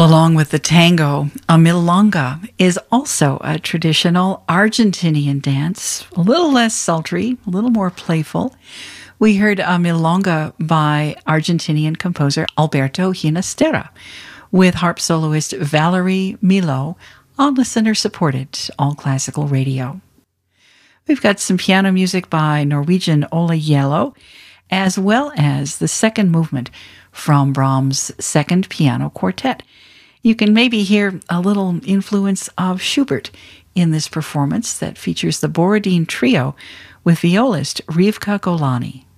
Along with the tango, a milonga is also a traditional Argentinian dance, a little less sultry, a little more playful. We heard a milonga by Argentinian composer Alberto Ginastera with harp soloist Valerie Milo on listener-supported All Classical Radio. We've got some piano music by Norwegian Ola Yellow, as well as the second movement from Brahms' Second Piano Quartet. You can maybe hear a little influence of Schubert in this performance that features the Borodin Trio with violist Rivka Golani.